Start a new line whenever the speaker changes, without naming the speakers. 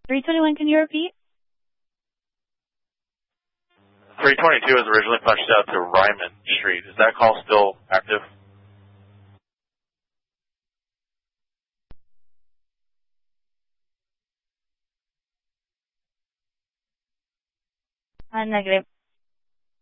321, can you repeat?
322 was originally punched out to Ryman Street. Is that call still active?
Negative.